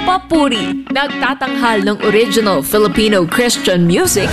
Papuri, nagtatanghal ng original Filipino Christian music,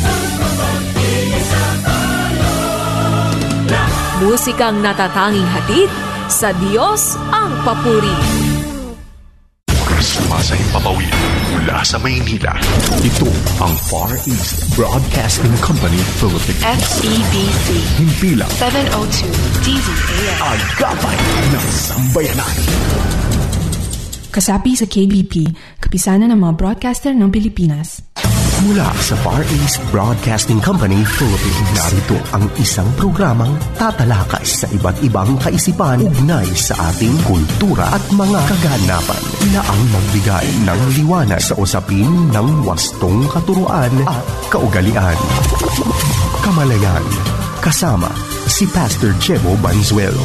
musikang natatanging hatid sa Diyos ang papuri. Sumasahing papawid mula sa Maynila. Ito ang Far East Broadcasting Company Philippines. FEBC. Himpilang 702 DZAM. Agapay ng Sambayanan. Kasapi sa KBP, kapisanan ng mga broadcaster ng Pilipinas. Mula sa Far East Broadcasting Company Philippines, narito ang isang programang tatalakay sa iba't ibang kaisipan ugnay sa ating kultura at mga kaganapan na ang magbigay ng liwanag sa usapin ng wastong katuruan at kaugalian. Kamalayan, kasama si Pastor Jebo Banzuelo.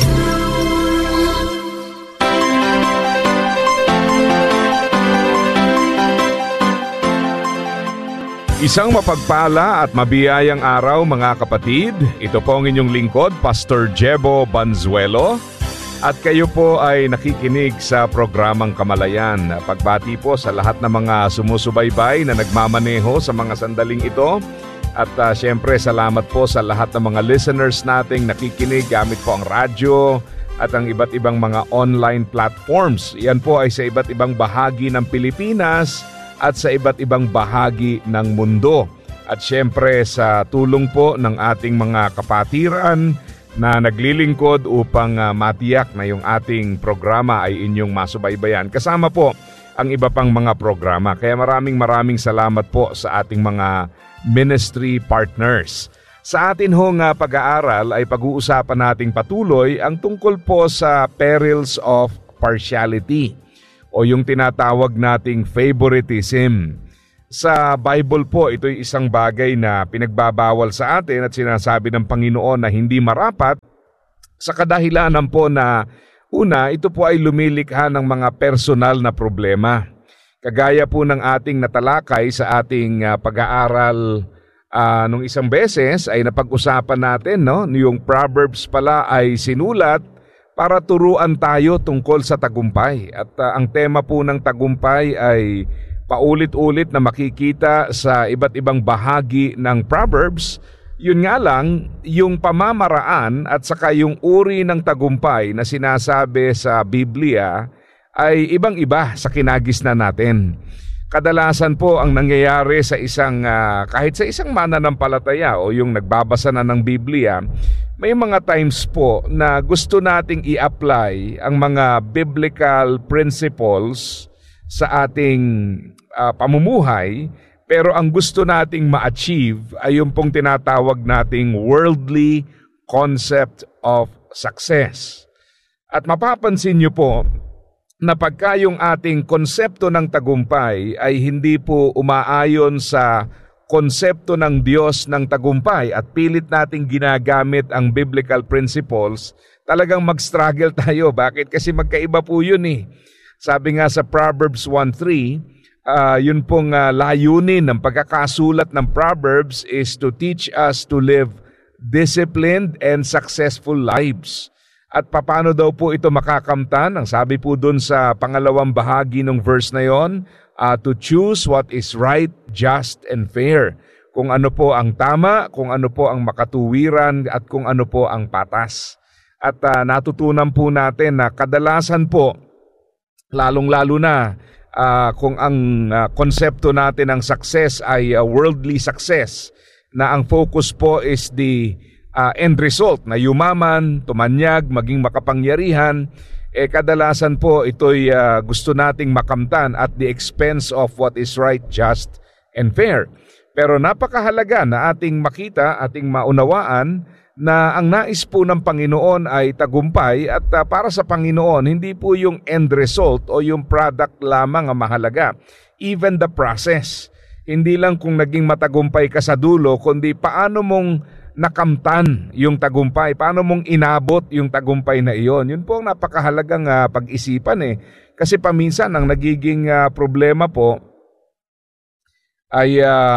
Isang mapagpala at mabiyayang araw mga kapatid. Ito po ang inyong lingkod, Pastor Jebo Banzuelo. At kayo po ay nakikinig sa programang Kamalayan. Pagbati po sa lahat ng mga sumusubaybay na nagmamaneho sa mga sandaling ito. At syempre salamat po sa lahat ng mga listeners nating nakikinig gamit po ang radyo at ang iba't ibang mga online platforms. Yan po ay sa iba't ibang bahagi ng Pilipinas at sa iba't ibang bahagi ng mundo. At syempre sa tulong po ng ating mga kapatiran na naglilingkod upang matiyak na yung ating programa ay inyong masubaybayan. Kasama po ang iba pang mga programa. Kaya maraming salamat po sa ating mga ministry partners. Sa atin hong pag-aaral ay pag-uusapan nating patuloy ang tungkol po sa perils of partiality, o yung tinatawag nating favoritism. Sa Bible po, ito'y isang bagay na pinagbabawal sa atin at sinasabi ng Panginoon na hindi marapat sa kadahilanan po na una, ito po ay lumilikha ng mga personal na problema. Kagaya po ng ating natalakay sa ating pag-aaral nung isang beses ay napag-usapan natin, no? Yung Proverbs pala ay sinulat para turuan tayo tungkol sa tagumpay. At ang tema po ng tagumpay ay paulit-ulit na makikita sa iba't ibang bahagi ng Proverbs. Yun nga lang, yung pamamaraan at saka yung uri ng tagumpay na sinasabi sa Biblia ay ibang-iba sa kinagisnan natin. Kadalasan po ang nangyayari sa kahit sa isang mananampalataya o yung nagbabasa na ng Biblia, may mga times po na gusto nating i-apply ang mga biblical principles sa ating pamumuhay, pero ang gusto nating ma-achieve ay yung pong tinatawag nating worldly concept of success. At mapapansin nyo po na pagka yung ating konsepto ng tagumpay ay hindi po umaayon sa konsepto ng Diyos ng tagumpay at pilit nating ginagamit ang biblical principles, talagang mag-struggle tayo. Bakit? Kasi magkaiba po yun eh. Sabi nga sa Proverbs 1:3, yun pong layunin ng pagkakasulat ng Proverbs is to teach us to live disciplined and successful lives. At paano daw po ito makakamtan? Ang sabi po dun sa pangalawang bahagi ng verse na yon, to choose what is right, just, and fair. Kung ano po ang tama, kung ano po ang makatuwiran, at kung ano po ang patas. At natutunan po natin na kadalasan po, lalong-lalo na kung ang konsepto natin ng success ay worldly success, na ang focus po is the end result, na yumaman, tumanyag, maging makapangyarihan, kadalasan po ito'y gusto nating makamtan at the expense of what is right, just, and fair. Pero napakahalaga na ating makita, ating maunawaan na ang nais po ng Panginoon ay tagumpay at para sa Panginoon, hindi po yung end result o yung product lamang ang mahalaga. Even the process. Hindi lang kung naging matagumpay ka sa dulo, kundi paano mong nakamtan yung tagumpay, paano mong inabot yung tagumpay na iyon. Yun po ang napakahalagang pag-isipan eh. Kasi paminsan ang nagiging problema po ay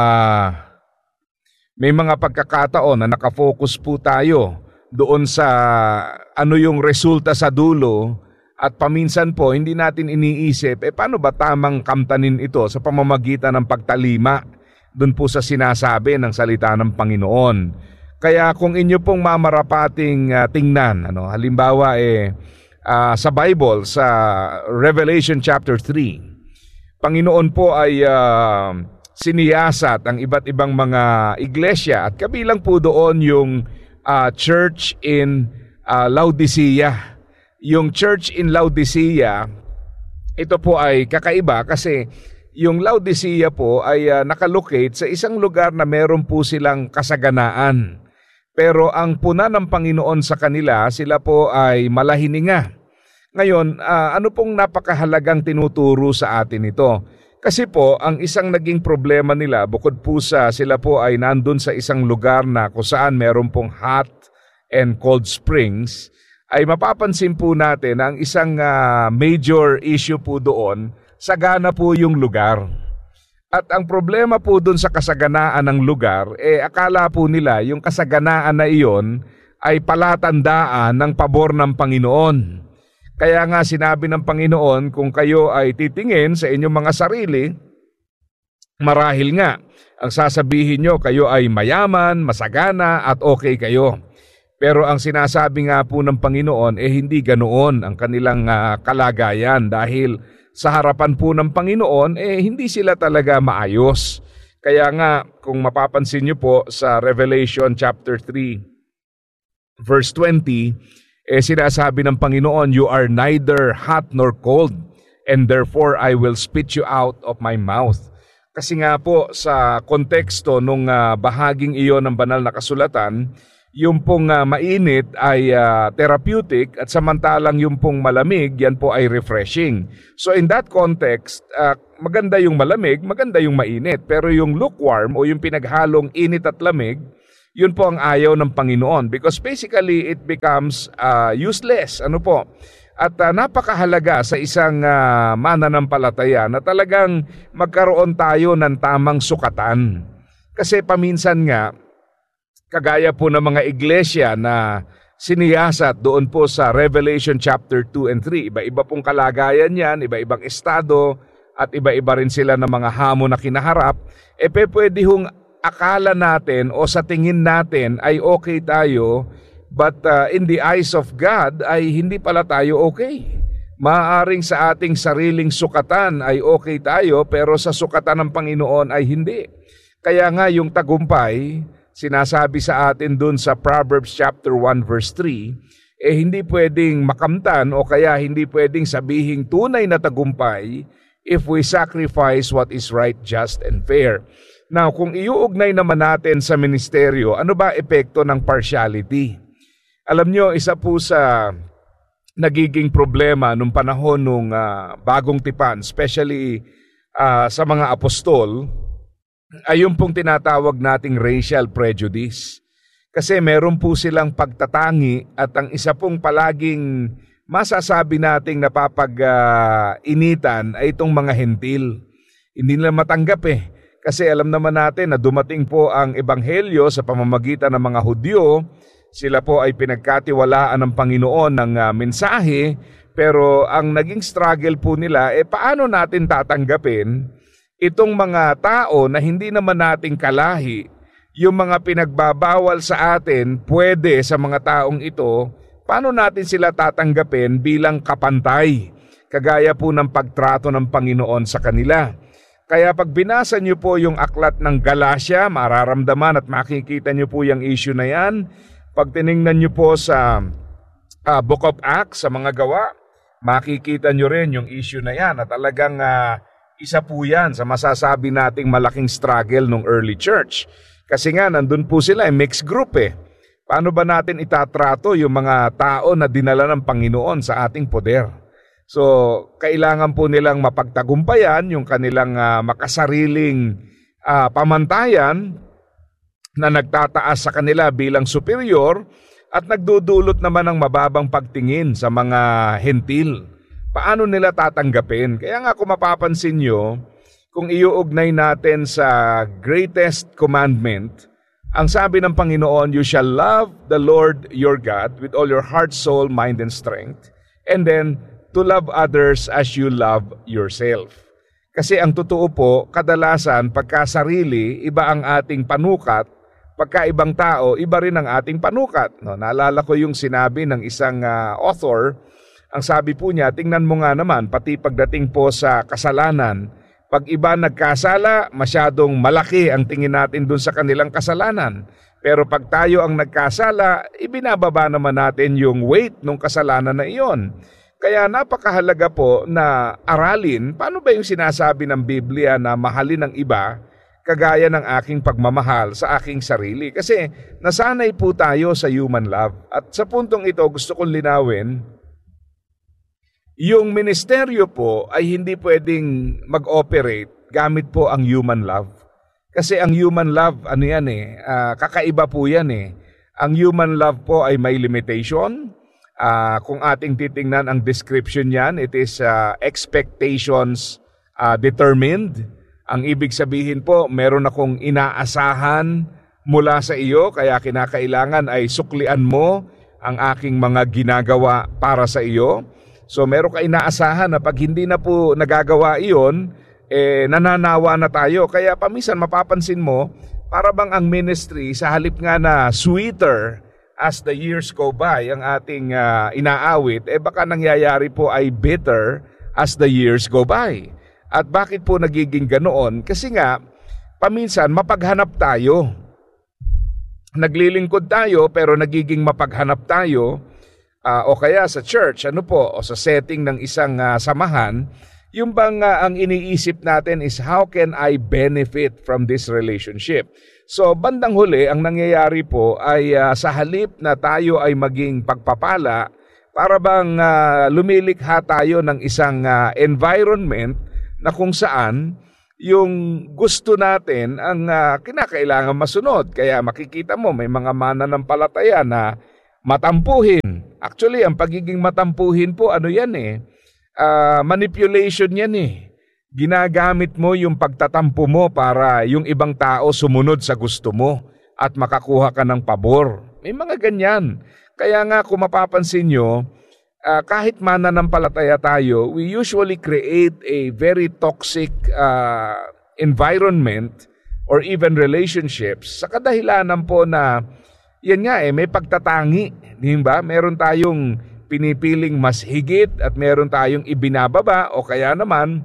may mga pagkakataon na nakafocus po tayo doon sa ano yung resulta sa dulo At paminsan po, hindi natin iniisip, paano ba tamang kamtanin ito sa pamamagitan ng pagtalima dun po sa sinasabi ng salita ng Panginoon. Kaya kung inyo pong mamarapating tingnan, halimbawa sa Bible, sa Revelation chapter 3, Panginoon po ay siniyasat ang iba't ibang mga iglesia at kabilang po doon yung church in Laodicea. Yung church in Laodicea, ito po ay kakaiba kasi yung Laodicea po ay nakalocate sa isang lugar na meron po silang kasaganaan. Pero ang puna ng Panginoon sa kanila, sila po ay malahininga. Ngayon, ano pong napakahalagang tinuturo sa atin ito? Kasi po, ang isang naging problema nila, bukod po sa sila po ay nandun sa isang lugar na kung saan meron pong hot and cold springs, ay mapapansin po natin na ang isang major issue po doon, sagana po yung lugar. At ang problema po dun sa kasaganaan ng lugar, akala po nila yung kasaganaan na iyon ay palatandaan ng pabor ng Panginoon. Kaya nga sinabi ng Panginoon, kung kayo ay titingin sa inyong mga sarili, marahil nga, ang sasabihin nyo, kayo ay mayaman, masagana at okay kayo. Pero ang sinasabi nga po ng Panginoon, hindi ganoon ang kanilang kalagayan dahil sa harapan po ng Panginoon, hindi sila talaga maayos. Kaya nga, kung mapapansin nyo po sa Revelation chapter 3, verse 20, sinasabi ng Panginoon, "You are neither hot nor cold, and therefore I will spit you out of my mouth." Kasi nga po, sa konteksto nung bahaging iyon ng banal na kasulatan, yung pong mainit ay therapeutic at samantalang yung pong malamig, yan po ay refreshing. So in that context, maganda yung malamig, maganda yung mainit. Pero yung lukewarm o yung pinaghalong init at lamig, yun po ang ayaw ng Panginoon because basically it becomes useless. At napakahalaga sa isang mananampalataya na talagang magkaroon tayo ng tamang sukatan. Kasi paminsan nga, kagaya po ng mga iglesia na siniyasat doon po sa Revelation chapter 2 and 3. Iba-iba pong kalagayan yan, iba-ibang estado, at iba-iba rin sila ng mga hamon na kinaharap. Pwede hong akala natin o sa tingin natin ay okay tayo, but in the eyes of God ay hindi pala tayo okay. Maaaring sa ating sariling sukatan ay okay tayo, pero sa sukatan ng Panginoon ay hindi. Kaya nga yung tagumpay, sinasabi sa atin dun sa Proverbs chapter 1 verse 3, hindi pwedeng makamtan o kaya hindi pwedeng sabihing tunay na tagumpay if we sacrifice what is right, just, and fair. Now, kung iuugnay naman natin sa ministeryo, ano ba epekto ng partiality? Alam nyo, isa po sa nagiging problema nung panahon nung bagong tipan, especially sa mga apostol, ay yung pong tinatawag nating racial prejudice. Kasi meron po silang pagtatangi at ang isa pong palaging masasabi nating napapag-initan ay itong mga hentil. Hindi nila matanggap Kasi alam naman natin na dumating po ang ebanghelyo sa pamamagitan ng mga Hudyo. Sila po ay pinagkatiwalaan ng Panginoon ng mensahe, pero ang naging struggle po nila, paano natin tatanggapin itong mga tao na hindi naman nating kalahi, yung mga pinagbabawal sa atin, pwede sa mga taong ito, paano natin sila tatanggapin bilang kapantay, kagaya po ng pagtrato ng Panginoon sa kanila. Kaya pag binasa niyo po yung aklat ng Galatia, mararamdaman at makikita niyo po yung issue na yan. Pag tiningnan niyo po sa Book of Acts, sa mga gawa, makikita niyo rin yung issue na yan, at talagang isa po yan sa masasabi nating malaking struggle ng early church. Kasi nga, nandun po sila, mixed group Paano ba natin itatrato yung mga tao na dinala ng Panginoon sa ating poder? So, kailangan po nilang mapagtagumpayan yung kanilang makasariling pamantayan na nagtataas sa kanila bilang superior at nagdudulot naman ng mababang pagtingin sa mga hentil. Paano nila tatanggapin? Kaya nga kung mapapansin nyo, kung iuugnay natin sa greatest commandment, ang sabi ng Panginoon, "You shall love the Lord your God with all your heart, soul, mind, and strength." And then, to love others as you love yourself. Kasi ang totoo po, kadalasan pagka sarili, iba ang ating panukat, pagka ibang tao, iba rin ang ating panukat. No, naalala ko yung sinabi ng isang author, ang sabi po niya, tingnan mo nga naman, pati pagdating po sa kasalanan, pag iba nagkasala, masyadong malaki ang tingin natin dun sa kanilang kasalanan. Pero pag tayo ang nagkasala, ibinababa naman natin yung weight ng kasalanan na iyon. Kaya napakahalaga po na aralin paano ba yung sinasabi ng Biblia na mahalin ang iba kagaya ng aking pagmamahal sa aking sarili. Kasi nasanay po tayo sa human love. At sa puntong ito gusto kong linawin, yung ministeryo po ay hindi pwedeng mag-operate gamit po ang human love. Kasi ang human love, kakaiba po yan eh. Ang human love po ay may limitation. Kung ating titingnan ang description niyan, it is expectations determined. Ang ibig sabihin po, meron akong inaasahan mula sa iyo, kaya kinakailangan ay suklian mo ang aking mga ginagawa para sa iyo. So meron ka inaasahan na pag hindi na po nagagawa iyon, nananawa na tayo. Kaya paminsan mapapansin mo, para bang ang ministry sa halip nga na sweeter as the years go by, ang ating inaawit, baka nangyayari po ay bitter as the years go by. At bakit po nagiging ganoon? Kasi nga, paminsan mapaghanap tayo. Naglilingkod tayo pero nagiging mapaghanap tayo, o kaya sa church, o sa setting ng isang samahan, yung bang ang iniisip natin is how can I benefit from this relationship? So bandang huli, ang nangyayari po ay sa halip na tayo ay maging pagpapala, para bang lumilikha tayo ng isang environment na kung saan yung gusto natin ang kinakailangan masunod. Kaya makikita mo may mga mananampalataya na matampuhin. Actually, ang pagiging matampuhin po, manipulation yan eh. Ginagamit mo yung pagtatampo mo para yung ibang tao sumunod sa gusto mo at makakuha ka ng pabor. May mga ganyan. Kaya nga kung mapapansin nyo, kahit mananampalataya tayo, we usually create a very toxic environment or even relationships sa kadahilanan po na yan nga may pagtatangi. Di ba? Meron tayong pinipiling mas higit at meron tayong ibinababa o kaya naman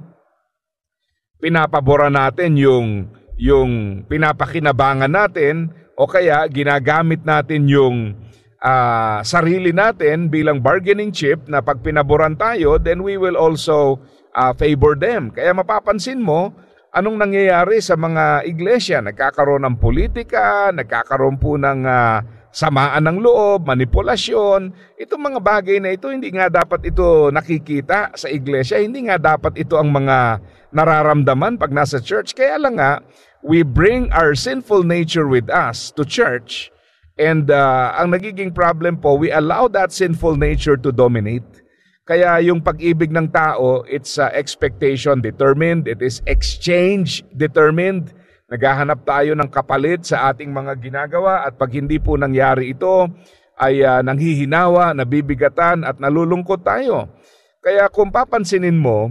pinapabora natin yung pinapakinabangan natin o kaya ginagamit natin yung sarili natin bilang bargaining chip na pag pinaboran tayo, then we will also favor them. Kaya mapapansin mo, anong nangyayari sa mga iglesia? Nagkakaroon ng politika, nagkakaroon po ng samaan ng loob, manipulasyon. Itong mga bagay na ito, hindi nga dapat ito nakikita sa iglesia, hindi nga dapat ito ang mga nararamdaman pag nasa church. Kaya lang nga, we bring our sinful nature with us to church, and ang nagiging problem po, we allow that sinful nature to dominate. Kaya yung pag-ibig ng tao, it's expectation determined, it is exchange determined. Naghahanap tayo ng kapalit sa ating mga ginagawa at pag hindi po nangyari ito, ay nanghihinawa, nabibigatan at nalulungkot tayo. Kaya kung papansinin mo,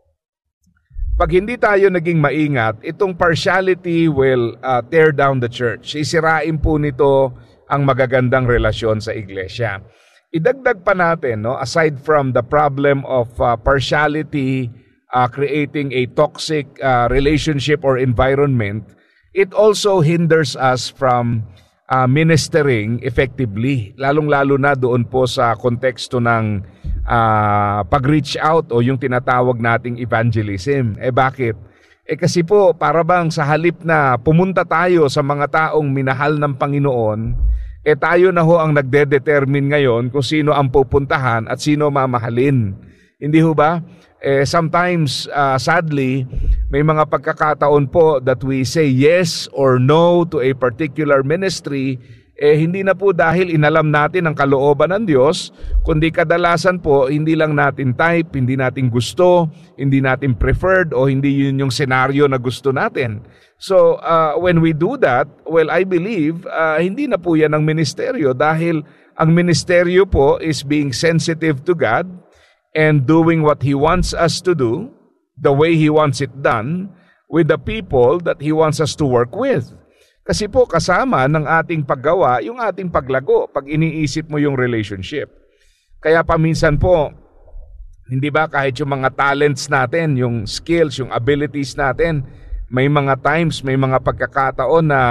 pag hindi tayo naging maingat, itong partiality will tear down the church. Sisirain po nito ang magagandang relasyon sa iglesia. Idagdag pa natin, aside from the problem of partiality, creating a toxic relationship or environment, it also hinders us from ministering effectively, lalong-lalo na doon po sa konteksto ng pag-reach out o yung tinatawag nating evangelism. Bakit? Kasi po, para bang sa halip na pumunta tayo sa mga taong minahal ng Panginoon, tayo na ho ang nagde-determine ngayon kung sino ang pupuntahan at sino mamahalin. Hindi ho ba? Sometimes, sadly, may mga pagkakataon po that we say yes or no to a particular ministry, hindi na po dahil inalam natin ang kalooban ng Diyos, kundi kadalasan po, hindi lang natin type, hindi natin gusto, hindi natin preferred, o hindi yun yung senaryo na gusto natin. So, when we do that, well, I believe, hindi na po yan ang ministeryo dahil ang ministeryo po is being sensitive to God, and doing what He wants us to do, the way He wants it done, with the people that He wants us to work with. Kasi po kasama ng ating paggawa, yung ating paglago, pag iniisip mo yung relationship. Kaya paminsan po, hindi ba kahit yung mga talents natin, yung skills, yung abilities natin, may mga times, may mga pagkakataon na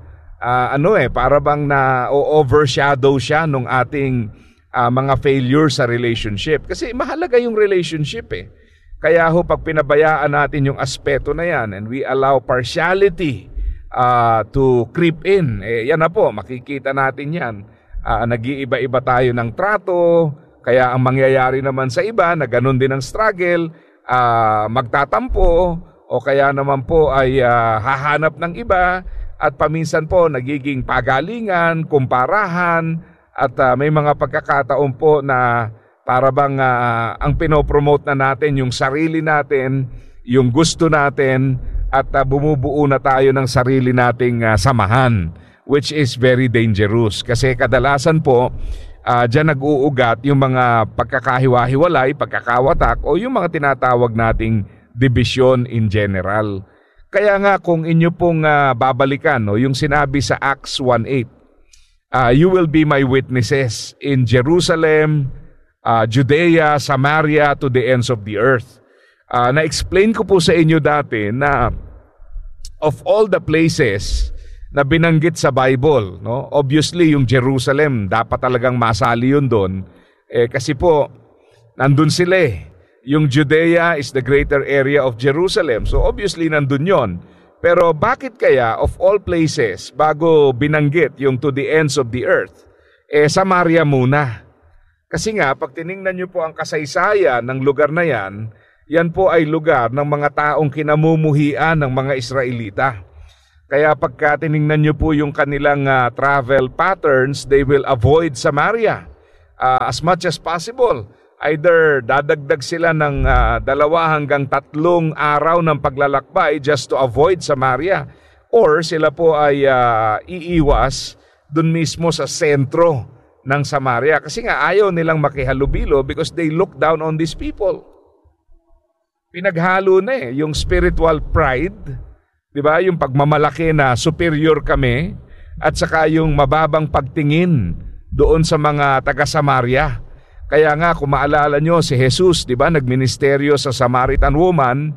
para bang na overshadow siya nung ating mga failure sa relationship. Kasi mahalaga yung relationship eh. Kaya ho, pag pinabayaan natin yung aspeto na yan and we allow partiality to creep in, yan na po, makikita natin yan. Nag-iiba-iba tayo ng trato, kaya ang mangyayari naman sa iba na ganun din ang struggle, magtatampo, o kaya naman po ay hahanap ng iba, at paminsan po nagiging pagalingan, kumparahan, at may mga pagkakataon po na para bang ang pinopromote na natin yung sarili natin, yung gusto natin, at bumubuo na tayo ng sarili nating samahan, which is very dangerous. Kasi kadalasan po, dyan nag-uugat yung mga pagkakahiwa-hiwalay, pagkakawatak, o yung mga tinatawag nating division in general. Kaya nga kung inyo pong babalikan, yung sinabi sa Acts 1:8, you will be my witnesses in Jerusalem, Judea, Samaria, to the ends of the earth. Na-explain ko po sa inyo dati na of all the places na binanggit sa Bible, no? Obviously yung Jerusalem, dapat talagang masali yun doon. Kasi po, nandun sila eh. Yung Judea is the greater area of Jerusalem. So obviously nandun yon. Pero bakit kaya of all places, bago binanggit yung to the ends of the earth, Samaria muna? Kasi nga, pag tiningnan nyo po ang kasaysayan ng lugar na yan, yan po ay lugar ng mga taong kinamumuhian ng mga Israelita. Kaya pagka tiningnan nyo po yung kanilang travel patterns, they will avoid Samaria as much as possible. Either dadagdag sila ng 2 hanggang 3 araw ng paglalakbay just to avoid Samaria, or sila po ay iiwas dun mismo sa sentro ng Samaria. Kasi nga ayaw nilang makihalubilo because they look down on these people. Pinaghalo na yung spiritual pride, di ba? Yung pagmamalaki na superior kami, at saka yung mababang pagtingin doon sa mga taga-Samaria. Kaya nga, kung maalala nyo, si Jesus, di ba, nagministeryo sa Samaritan woman.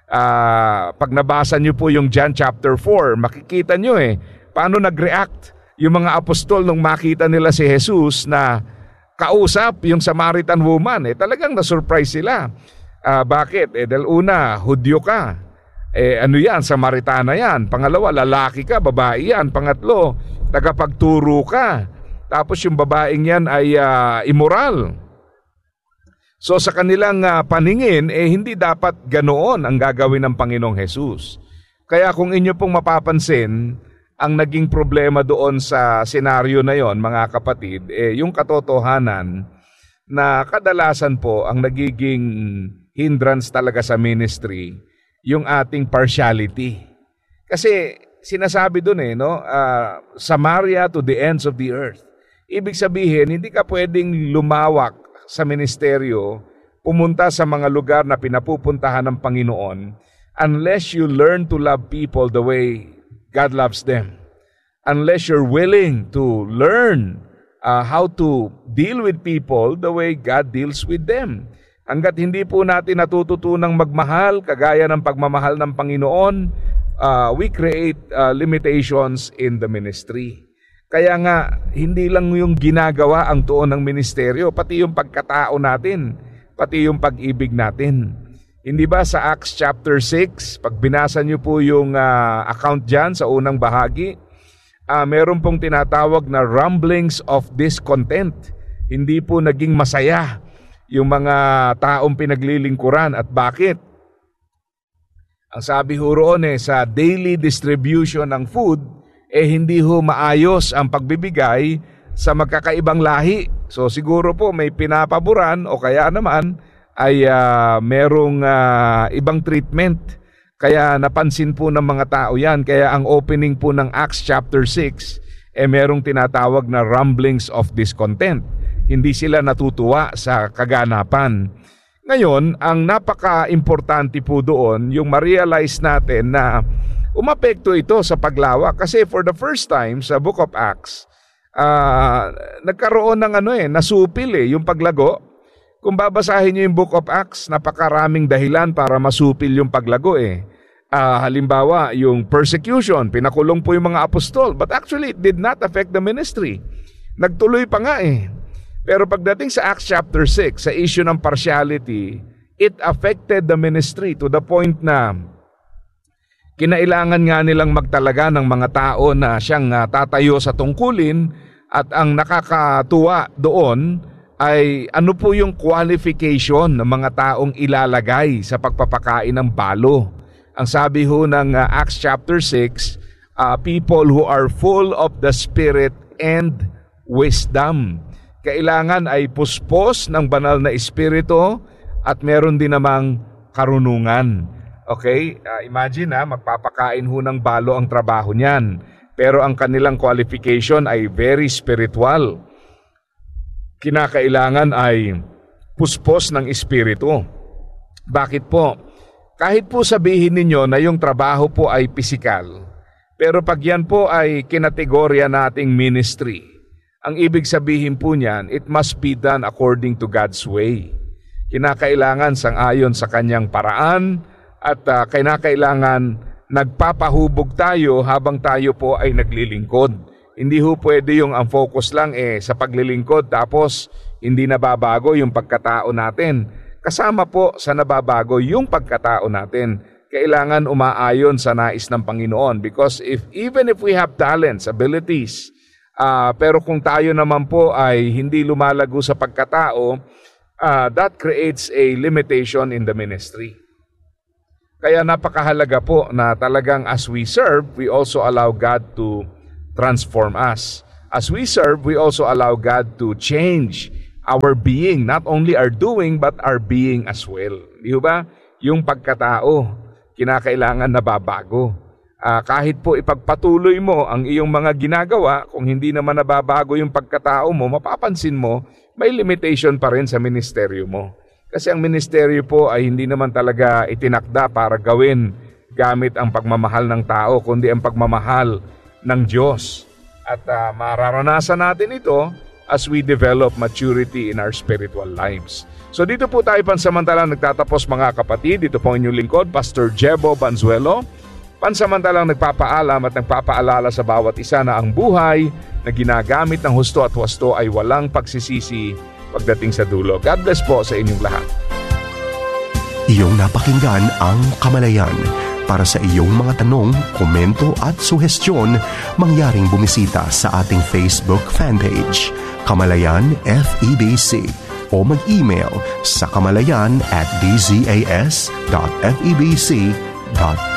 Pag nabasa nyo po yung John chapter 4, makikita nyo paano nag-react yung mga apostol nung makita nila si Jesus na kausap yung Samaritan woman. Talagang na-surprise sila. Bakit? Dahil una, Hudyo ka. Ano yan? Samaritana yan. Pangalawa, lalaki ka, babae yan. Pangatlo, tagapagturo ka. Tapos yung babaeng yan ay immoral. So sa kanilang paningin, hindi dapat ganoon ang gagawin ng Panginoong Jesus. Kaya kung inyo pong mapapansin, ang naging problema doon sa senaryo na yon, mga kapatid, yung katotohanan na kadalasan po ang nagiging hindrance talaga sa ministry, yung ating partiality. Kasi sinasabi doon Samaria to the ends of the earth. Ibig sabihin, hindi ka pwedeng lumawak sa ministeryo, pumunta sa mga lugar na pinapupuntahan ng Panginoon, unless you learn to love people the way God loves them. Unless you're willing to learn how to deal with people the way God deals with them. Hanggat hindi po natin natututunang magmahal, kagaya ng pagmamahal ng Panginoon, we create limitations in the ministry. Kaya nga, hindi lang yung ginagawa ang tuon ng ministeryo, pati yung pagkatao natin, pati yung pag-ibig natin. Hindi ba sa Acts chapter 6, pag binasa nyo po yung account dyan sa unang bahagi, meron pong tinatawag na rumblings of discontent. Hindi po naging masaya yung mga taong pinaglilingkuran. At bakit? Ang sabi ho roon sa daily distribution ng food, hindi ho maayos ang pagbibigay sa magkakaibang lahi. So siguro po may pinapaboran o kaya naman ay merong ibang treatment. Kaya napansin po ng mga tao yan. Kaya ang opening po ng Acts chapter 6, merong tinatawag na rumblings of discontent. Hindi sila natutuwa sa kaganapan. Ngayon, ang napaka-importante po doon, yung ma-realize natin na umapekto ito sa paglawak. Kasi for the first time sa Book of Acts, nagkaroon ng nasupil yung paglago. Kung babasahin niyo yung Book of Acts, napakaraming dahilan para masupil yung paglago halimbawa, yung persecution, pinakulong po yung mga apostol. But actually, it did not affect the ministry. Nagtuloy pa nga Pero pagdating sa Acts chapter 6, sa issue ng partiality, it affected the ministry to the point na kinailangan nga nilang magtalaga ng mga tao na siyang tatayo sa tungkulin, at ang nakakatuwa doon ay ano po yung qualification ng mga taong ilalagay sa pagpapakain ng balo. Ang sabi ho ng Acts chapter 6, people who are full of the Spirit and wisdom. Kailangan ay puspos ng banal na espiritu at meron din namang karunungan. Okay? Imagine magpapakain ho ng balo ang trabaho niyan. Pero ang kanilang qualification ay very spiritual. Kinakailangan ay puspos ng espiritu. Bakit po? Kahit po sabihin ninyo na yung trabaho po ay pisikal, pero pag yan po ay kinategorya nating ministry, ang ibig sabihin po niyan, it must be done according to God's way. Kinakailangan sang-ayon sa kanyang paraan at kinakailangan nagpapahubog tayo habang tayo po ay naglilingkod. Hindi ho pwede yung ang focus lang sa paglilingkod tapos hindi nababago yung pagkatao natin. Kasama po sa nababago yung pagkatao natin. Kailangan umaayon sa nais ng Panginoon because even if we have talents, abilities, pero kung tayo naman po ay hindi lumalago sa pagkatao, that creates a limitation in the ministry. Kaya napakahalaga po na talagang as we serve, we also allow God to transform us. As we serve, we also allow God to change our being, not only our doing, but our being as well. Di ba? Yung pagkatao, kinakailangan nababago. Kahit po ipagpatuloy mo ang iyong mga ginagawa, kung hindi naman nababago yung pagkatao mo, mapapansin mo, may limitation pa rin sa ministeryo mo. Kasi ang ministeryo po ay hindi naman talaga itinakda para gawin gamit ang pagmamahal ng tao, kundi ang pagmamahal ng Diyos. At mararanasan natin ito as we develop maturity in our spiritual lives. So dito po tayo pansamantalang nagtatapos mga kapatid. Dito po inyong lingkod, Pastor Jebo Banzuelo. Pansamantalang nagpapaalam at nagpapaalala sa bawat isa na ang buhay na ginagamit ng husto at wasto ay walang pagsisisi pagdating sa dulo. God bless po sa inyong lahat. Iyong napakinggan ang Kamalayan. Para sa iyong mga tanong, komento at suhestyon, mangyaring bumisita sa ating Facebook fanpage, Kamalayan FEBC, o mag-email sa kamalayan@dzas.febc.ph.